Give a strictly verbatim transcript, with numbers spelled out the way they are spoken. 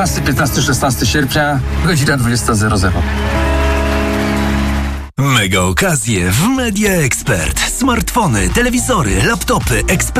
czternastego, piętnastego, szesnastego sierpnia, godzina dwudziesta zero zero. Mega okazje w Media Expert. Smartfony, telewizory, laptopy, ekspres.